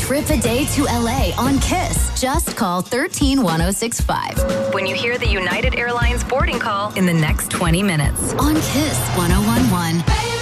trip a day to LA on Kiss. Just call 131065. When you hear the United Airlines boarding call in the next 20 minutes. On Kiss 1011.